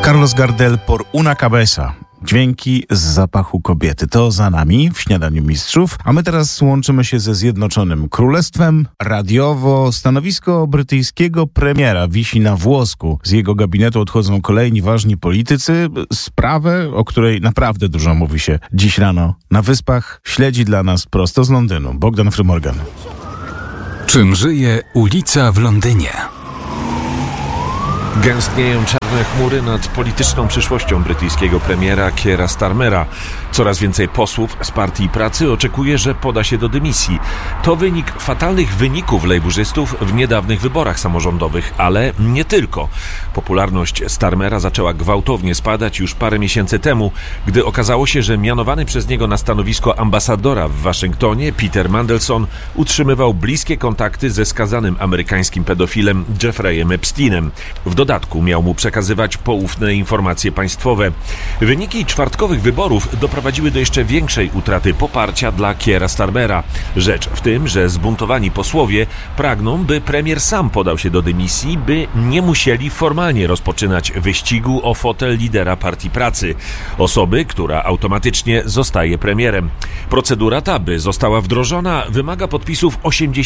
Carlos Gardel por una cabeza. Dźwięki z zapachu kobiety. To za nami w Śniadaniu Mistrzów. A my teraz łączymy się ze Zjednoczonym Królestwem. Radiowo stanowisko brytyjskiego premiera wisi na włosku. Z jego gabinetu odchodzą kolejni ważni politycy. Sprawę, o której naprawdę dużo mówi się dziś rano na Wyspach, śledzi dla nas prosto z Londynu Bogdan Frymorgan. Czym żyje ulica w Londynie? Gęstnieją czarne chmury nad polityczną przyszłością brytyjskiego premiera Keira Starmera. Coraz więcej posłów z Partii Pracy oczekuje, że poda się do dymisji. To wynik fatalnych wyników lejburzystów w niedawnych wyborach samorządowych, ale nie tylko. Popularność Starmera zaczęła gwałtownie spadać już parę miesięcy temu, gdy okazało się, że mianowany przez niego na stanowisko ambasadora w Waszyngtonie Peter Mandelson utrzymywał bliskie kontakty ze skazanym amerykańskim pedofilem Jeffreyem Epsteinem. W dodatku miał mu przekazywać poufne informacje państwowe. Wyniki czwartkowych wyborów doprowadziły do jeszcze większej utraty poparcia dla Keira Starmera. Rzecz w tym, że zbuntowani posłowie pragną, by premier sam podał się do dymisji, by nie musieli formalnie rozpoczynać wyścigu o fotel lidera Partii Pracy, osoby, która automatycznie zostaje premierem. Procedura ta, by została wdrożona, wymaga podpisów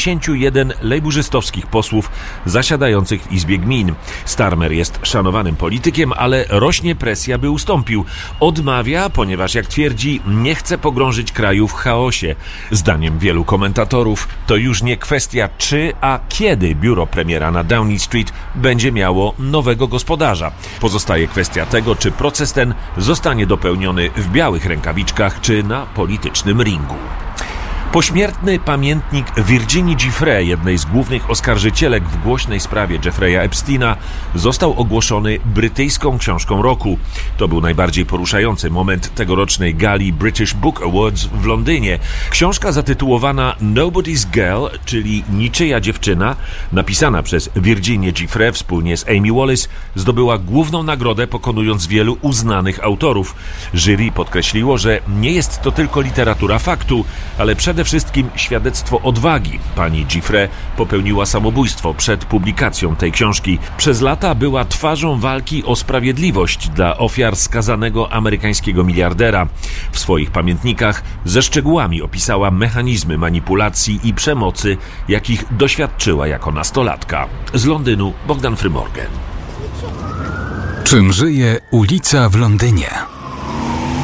81 lejburzystowskich posłów zasiadających w Izbie Gmin. Starmer jest szanowanym politykiem, ale rośnie presja, by ustąpił. Odmawia, ponieważ, jak twierdzi, nie chce pogrążyć kraju w chaosie. Zdaniem wielu komentatorów to już nie kwestia czy, a kiedy biuro premiera na Downing Street będzie miało nowego gospodarza. Pozostaje kwestia tego, czy proces ten zostanie dopełniony w białych rękawiczkach, czy na politycznym ringu. Pośmiertny pamiętnik Virginii Giuffre, jednej z głównych oskarżycielek w głośnej sprawie Jeffreya Epsteina, został ogłoszony brytyjską książką roku. To był najbardziej poruszający moment tegorocznej gali British Book Awards w Londynie. Książka zatytułowana Nobody's Girl, czyli Niczyja dziewczyna, napisana przez Virginię Giuffre wspólnie z Amy Wallis, zdobyła główną nagrodę, pokonując wielu uznanych autorów. Jury podkreśliło, że nie jest to tylko literatura faktu, ale przede wszystkim świadectwo odwagi. Pani Giuffre popełniła samobójstwo przed publikacją tej książki. Przez lata była twarzą walki o sprawiedliwość dla ofiar skazanego amerykańskiego miliardera. W swoich pamiętnikach ze szczegółami opisała mechanizmy manipulacji i przemocy, jakich doświadczyła jako nastolatka. Z Londynu Bogdan Frymorgan. Czym żyje ulica w Londynie?